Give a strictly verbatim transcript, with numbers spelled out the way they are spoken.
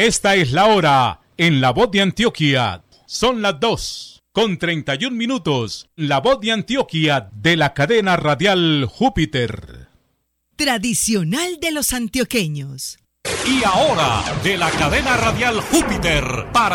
Esta es la hora en La Voz de Antioquia. Son las dos con treinta y un minutos. La Voz de Antioquia de la cadena radial Júpiter. Tradicional de los antioqueños. Y ahora, de la cadena radial Júpiter, para